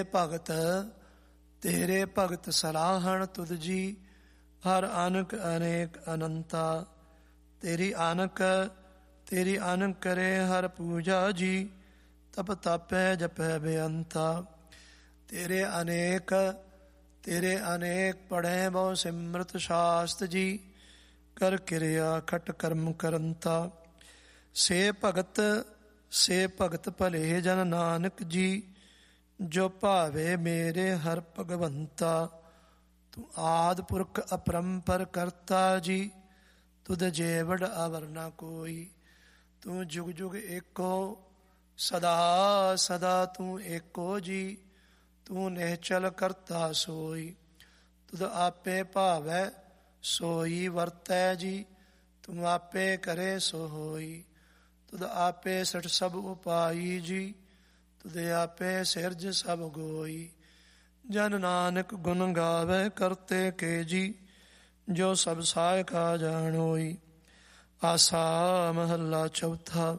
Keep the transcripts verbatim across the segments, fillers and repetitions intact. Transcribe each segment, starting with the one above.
ਭਗਤ ਤੇਰੇ ਭਗਤ ਸਲਾਹਣ ਤੁਧ ਜੀ, ਹਰ ਅਨਕ ਅਨੇਕ ਅਨੰਤਾ। ਤੇਰੀ ਅਨਕ ਤੇਰੀ ਅਨਕ ਕਰੇ ਹਰ ਪੂਜਾ ਜੀ, ਤਪ ਤਾਪੈ ਜਪੈ ਬੇਅੰਤਾ। ਤੇਰੇ ਅਨੇਕ ਤੇਰੇ ਅਨੇਕ ਪੜ੍ਹੇ ਬਹੁ ਸਿਮਰਤ ਸ਼ਾਸਤ ਜੀ, ਕਰ ਕਿਰਿਆ ਖਟ ਕਰਮ ਕਰੰਤਾ। ਸੇ ਭਗਤ ਸੇ ਭਗਤ ਭਲੇ ਜਨ ਨਾਨਕ ਜੀ, ਜੋ ਭਾਵੇ ਮੇਰੇ ਹਰ ਭਗਵੰਤਾ। ਤੂੰ ਆਦਿ ਪੁਰਖ ਅਪਰੰਪਰ ਕਰਤਾ ਜੀ, ਤੁਧ ਜੇਵੜ ਅਵਰ ਨਾ ਕੋਈ। ਤੂੰ ਜੁਗ ਜੁਗ ਏਕੋ ਸਦਾ ਸਦਾ ਤੂੰ ਏਕੋ ਜੀ, ਤੂੰ ਨਿਹਚਲ ਕਰਤਾ ਸੋਈ। ਤੁਧ ਆਪੇ ਭਾਵੈ ਸੋਈ ਵਰਤੈ ਜੀ, ਤੂੰ ਆਪੇ ਕਰੇ ਸੋ ਹੋਈ। ਤੁਧ ਆਪੇ ਸਠ ਸਭ ਉਪਾਈ ਜੀ, ਤੁਧ ਆਪੇ ਸਿਰਜ ਸਭ ਗੋਈ। ਜਨ ਨਾਨਕ ਗੁਣ ਗਾਵੇ ਕਰਤੇ ਕੇ ਜੀ, ਜੋ ਸਭ ਸਹਾਇਕਾ ਜਾਣੋਈ। ਆਸਾ ਮਹੱਲਾ ਚੌਥਾ।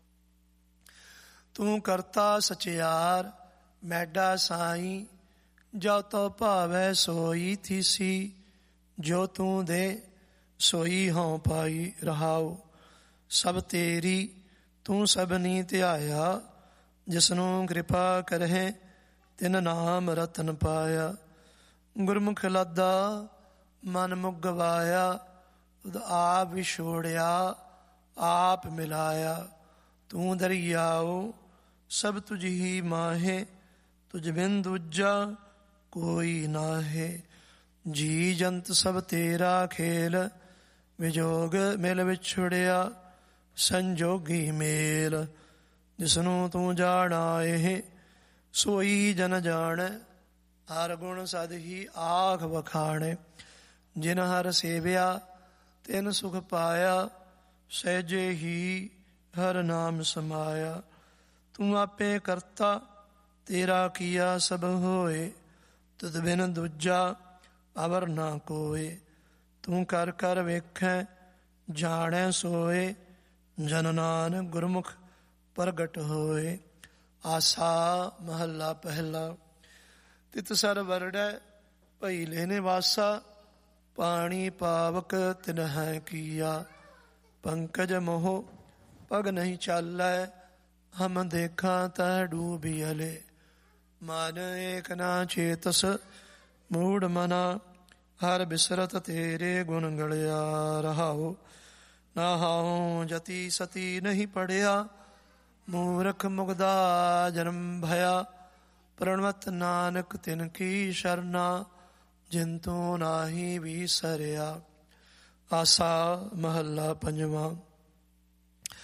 ਤੂੰ ਕਰਤਾ ਸਚਿਆਰ ਮੈਡਾ ਸਾਈ, ਜੋ ਤੋ ਭਾਵੈ ਸੋਈ ਥੀਸੀ। ਜੋ ਤੂੰ ਦੇ ਸੋਈ ਹਉ ਪਾਈ ਰਹਾਉ, ਸਭ ਤੇਰੀ ਤੂੰ ਸਭਨੀ ਧਿਆਇਆ। ਜਿਸਨੂੰ ਕਿਰਪਾ ਕਰਹਿ ਤਿਨ ਨਾਮ ਰਤਨ ਪਾਇਆ। ਗੁਰਮੁਖ ਲਾਦਾ ਮਨ ਮੁਖ ਗਵਾਇਆ, ਤੁਧ ਆਪ ਵਿਛੋੜਿਆ ਆਪ ਮਿਲਾਇਆ। ਤੂੰ ਦਰਿਆਉ ਸਭ ਤੁਝ ਹੀ ਮਾਹੇ, ਤੁਝ ਬਿਨ ਦੂਜਾ ਕੋਈ ਨਾਹੇ। ਜੀ ਜੰਤ ਸਭ ਤੇਰਾ ਖੇਲ, ਵਿਜੋਗ ਮਿਲ ਵਿਛੜਿਆ ਸੰਜੋਗੀ ਮੇਲ। ਜਿਸਨੂੰ ਤੂੰ ਜਾਣਾ ਇਹ ਸੋਈ ਜਨ ਜਾਣੈ, ਹਰ ਗੁਣ ਸਦ ਹੀ ਆਖ ਵਖਾਣੈ। ਜਿਨ ਹਰ ਸੇਵਿਆ ਤਿਨ ਸੁਖ ਪਾਇਆ, ਸਹਿਜੇ ਹੀ ਹਰ ਨਾਮ ਸਮਾਇਆ। ਤੂੰ ਆਪੇ ਕਰਤਾ ਤੇਰਾ ਕੀਆ ਸਭ ਹੋਏ, ਤੁਧ ਬਿਨ ਦੂਜਾ ਅਵਰ ਨਾ ਕੋਏ। ਤੂੰ ਕਰ ਕਰ ਵੇਖੈ ਜਾਣੈ ਸੋਏ, ਜਨ ਨਾਨਕ ਗੁਰਮੁਖ ਪ੍ਰਗਟ ਹੋਏ। ਆਸਾ ਮਹੱਲਾ ਪਹਿਲਾ। ਤਿਤ ਸਰ ਵਰੜੈ ਭਈ ਲੈਨੇ ਵਾਸਾ, ਪਾਣੀ ਪਾਵਕ ਤਿਨਹਿ ਕੀਆ। ਪੰਕਜ ਮੋਹ ਪਗ ਨਹੀਂ ਚਾਲੈ, ਹਮ ਦੇਖਾਂ ਤੈ ਡੂਬਿਅਲੇ। ਮਨ ਏਕ ਨਾ ਚੇਤਸ ਮੂੜ ਮਨਾ, ਹਰ ਬਿਸਰਤ ਤੇਰੇ ਗੁਣ ਗਲਿਆ ਰਹਾਉ। ਨਾਹਾਉ ਜਤੀ ਸਤੀ ਨਹੀਂ ਪੜਿਆ, ਮੂਰਖ ਮੁਗਦਾ ਜਨਮ ਭਇਆ। ਪ੍ਰਣਵਤ ਨਾਨਕ ਤਿਨ ਕੀ ਸ਼ਰਨਾ, ਜਿਨ ਤੂੰ ਨਾਹੀ ਵਿਸਰਿਆ। ਆਸਾ ਮਹੱਲਾ ਪੰਜਵਾਂ।